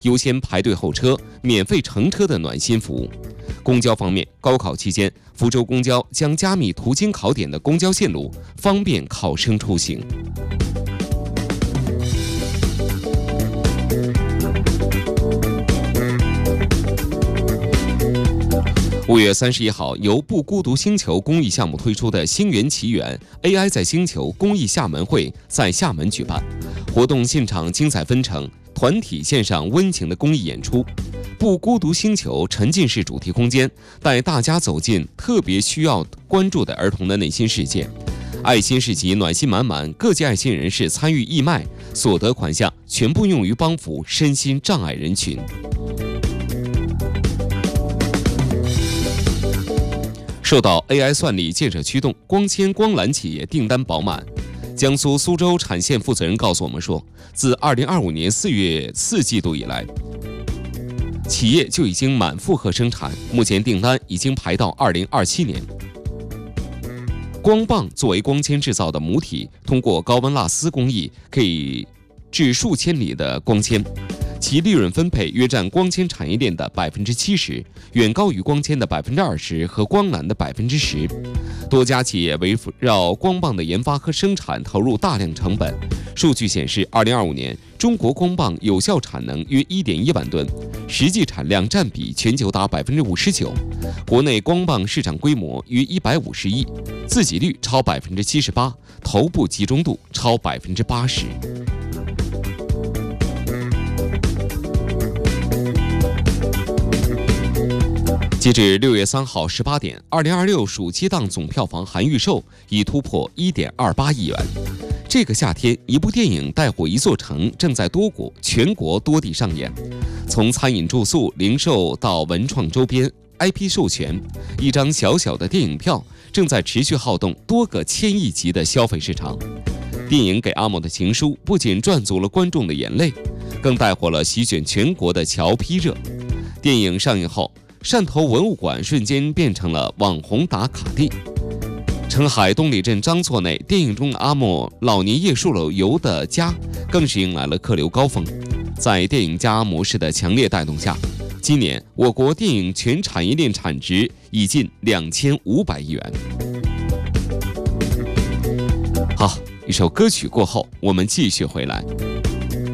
优先排队候车、免费乘车的暖心服务。公交方面，高考期间，福州公交将加密途经考点的公交线路，方便考生出行。5月31号，由不孤独星球公益项目推出的星源奇缘 AI 在星球公益厦门会在厦门举办，活动现场精彩纷呈，团体献上温情的公益演出。不孤独星球沉浸式主题空间带大家走进特别需要关注的儿童的内心世界。爱心市集暖心满满，各界爱心人士参与义卖，所得款项全部用于帮扶身心障碍人群。受到 AI 算力建设驱动，光纤光缆企业订单饱满。江苏苏州产线负责人告诉我们说，自2025年4月4季度以来，企业就已经满负荷生产，目前订单已经排到2027年。光棒作为光纤制造的母体，通过高温蜡丝工艺可以制数千里的光纤，其利润分配约占光纤产业链的70%，远高于光纤的20%和光缆的10%。多家企业围绕光棒的研发和生产投入大量成本。数据显示，2025年中国光棒有效产能约1.1万吨，实际产量占比全球达59%，国内光棒市场规模约150亿，自给率超78%，头部集中度超80%。截至6月3号18点，2026暑期档总票房含预售已突破1.28亿元。这个夏天，一部电影带火一座城正在全国多地上演。从餐饮住宿、零售到文创周边、IP 授权，一张小小的电影票正在持续耗动多个1000亿级的消费市场。电影《给阿莫的情书》不仅赚足了观众的眼泪，更带火了席卷全国的侨批热。电影上映后，汕头文物馆瞬间变成了网红打卡地。澄海东里镇张错内，电影中阿莫老年夜树楼游的家更是迎来了客流高峰。在电影加模式的强烈带动下，今年我国电影全产业链产值已近2500亿元。好，一首歌曲过后，我们继续回来。